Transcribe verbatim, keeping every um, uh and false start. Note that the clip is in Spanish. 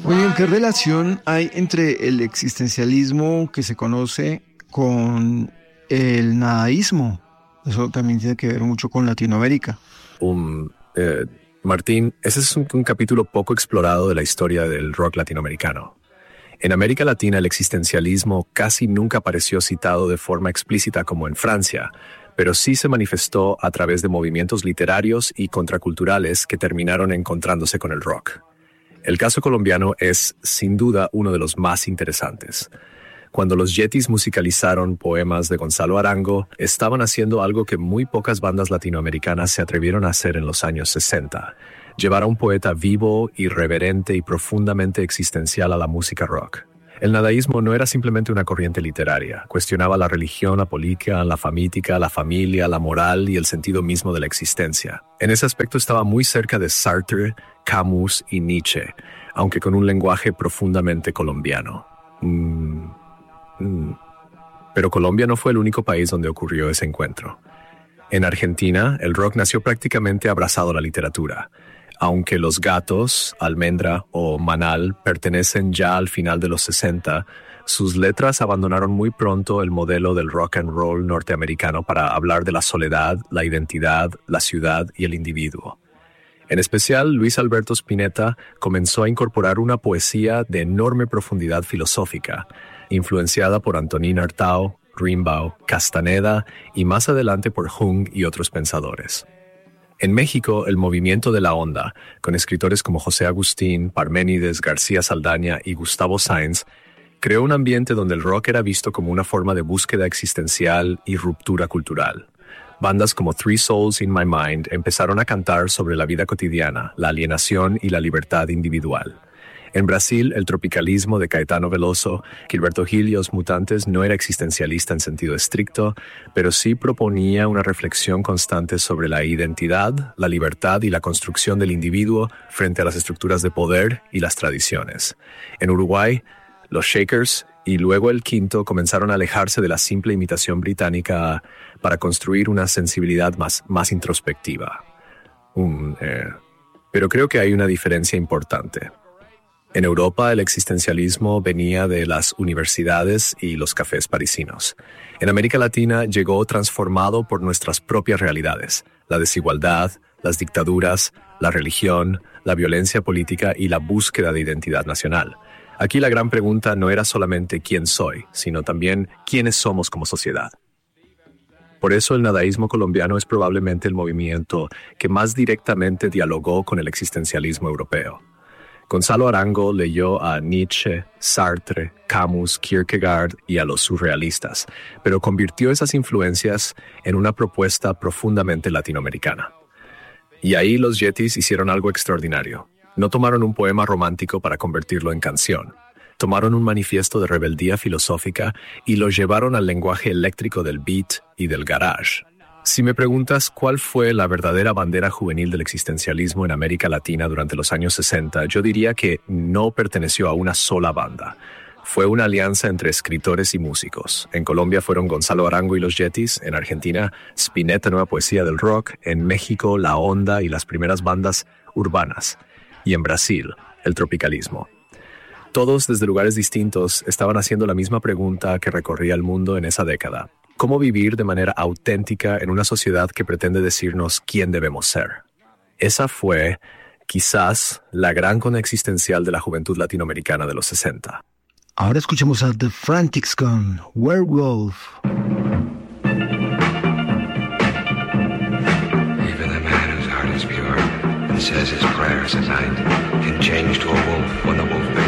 Oye, ¿qué relación hay entre el existencialismo que se conoce con el nadaísmo? Eso también tiene que ver mucho con Latinoamérica. Um, eh, Martín, ese es un, un capítulo poco explorado de la historia del rock latinoamericano. En América Latina el existencialismo casi nunca apareció citado de forma explícita como en Francia, pero sí se manifestó a través de movimientos literarios y contraculturales que terminaron encontrándose con el rock. El caso colombiano es, sin duda, uno de los más interesantes. Cuando los Yetis musicalizaron poemas de Gonzalo Arango, estaban haciendo algo que muy pocas bandas latinoamericanas se atrevieron a hacer en los años sesenta. Llevar a un poeta vivo, irreverente y profundamente existencial a la música rock. El nadaísmo no era simplemente una corriente literaria. Cuestionaba la religión, la política, la famítica, la familia, la moral y el sentido mismo de la existencia. En ese aspecto estaba muy cerca de Sartre, Camus y Nietzsche, aunque con un lenguaje profundamente colombiano. Mm, mm. Pero Colombia no fue el único país donde ocurrió ese encuentro. En Argentina, el rock nació prácticamente abrazado a la literatura. Aunque Los Gatos, Almendra o Manal pertenecen ya al final de los sesenta, sus letras abandonaron muy pronto el modelo del rock and roll norteamericano para hablar de la soledad, la identidad, la ciudad y el individuo. En especial, Luis Alberto Spinetta comenzó a incorporar una poesía de enorme profundidad filosófica, influenciada por Antonín Artaud, Rimbaud, Castaneda y más adelante por Jung y otros pensadores. En México, el movimiento de la onda, con escritores como José Agustín, Parménides, García Saldaña y Gustavo Sáenz, creó un ambiente donde el rock era visto como una forma de búsqueda existencial y ruptura cultural. Bandas como Three Souls in My Mind empezaron a cantar sobre la vida cotidiana, la alienación y la libertad individual. En Brasil, el tropicalismo de Caetano Veloso, Gilberto Gil y Los Mutantes no era existencialista en sentido estricto, pero sí proponía una reflexión constante sobre la identidad, la libertad y la construcción del individuo frente a las estructuras de poder y las tradiciones. En Uruguay, los Shakers y luego el Quinto comenzaron a alejarse de la simple imitación británica para construir una sensibilidad más, más introspectiva. Um, eh, pero creo que hay una diferencia importante. En Europa, el existencialismo venía de las universidades y los cafés parisinos. En América Latina llegó transformado por nuestras propias realidades, la desigualdad, las dictaduras, la religión, la violencia política y la búsqueda de identidad nacional. Aquí la gran pregunta no era solamente quién soy, sino también quiénes somos como sociedad. Por eso el nadaísmo colombiano es probablemente el movimiento que más directamente dialogó con el existencialismo europeo. Gonzalo Arango leyó a Nietzsche, Sartre, Camus, Kierkegaard y a los surrealistas, pero convirtió esas influencias en una propuesta profundamente latinoamericana. Y ahí los Yetis hicieron algo extraordinario. No tomaron un poema romántico para convertirlo en canción. Tomaron un manifiesto de rebeldía filosófica y lo llevaron al lenguaje eléctrico del beat y del garage. Si me preguntas cuál fue la verdadera bandera juvenil del existencialismo en América Latina durante los años sesenta, yo diría que no perteneció a una sola banda. Fue una alianza entre escritores y músicos. En Colombia fueron Gonzalo Arango y los Yetis, en Argentina, Spinetta, Nueva Poesía del Rock, en México, La Onda y las primeras bandas urbanas, y en Brasil, el tropicalismo. Todos, desde lugares distintos, estaban haciendo la misma pregunta que recorría el mundo en esa década. ¿Cómo vivir de manera auténtica en una sociedad que pretende decirnos quién debemos ser? Esa fue, quizás, la gran cona existencial de la juventud latinoamericana de los sesenta. Ahora escuchemos a The Frantics con Werewolf. Even a man whose heart is pure and says his prayers at night can change to a wolf when the wolf